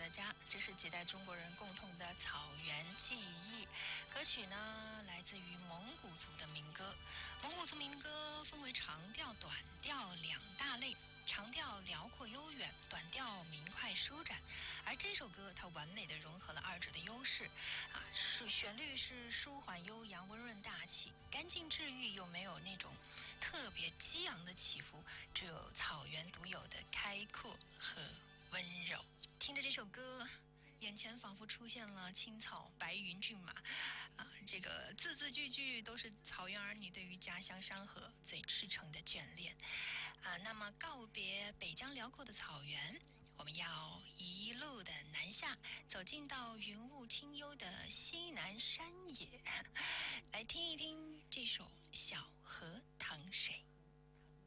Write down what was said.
择家，这是几代中国人共同的草原记忆。歌曲呢，来自于蒙古族的民歌。蒙古族民歌分为长调、短调两大类。长调辽阔悠远，短调明快舒展。而这首歌它完美地融合了二者的优势旋律是舒缓悠扬、温润大气，干净治愈，又没有那种特别激昂的起伏，只有草原独有的开阔和温柔。听着这首歌，眼前仿佛出现了青草、白云、骏马，这个字字句句都是草原儿女对于家乡山河最赤诚的眷恋那么告别北疆辽阔的草原，我们要一路的南下，走进到云雾清幽的西南山野，来听一听这首《小河淌水》。